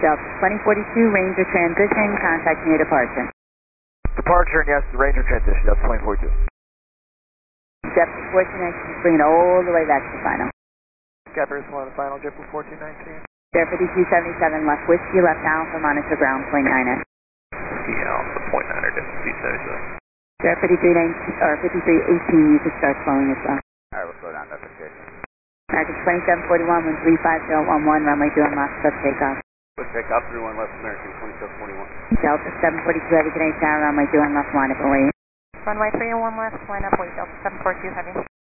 Delta 2042, Ranger transition, contacting your departure. Departure, and yes, the Ranger transition, Delta 2042. Delta 1419, bring it all the way back to final. Capers 1, final, JetBlue 1419. Air 5277, left whiskey, left Alpha, monitor ground, point 9er. Whiskey Alpha, point 9er, JetBlue 77. Air 5318, you can start slowing as well. Alright, we'll slow down, that's okay. American 2741, 135.11, runway 2 left, sub takeoff. Let's take off 31 left, American 2741. Delta 742, heavy Canadian tower, runway 2 left, line up and wait. Runway 301 left, line up, wait, Delta 742, heavy.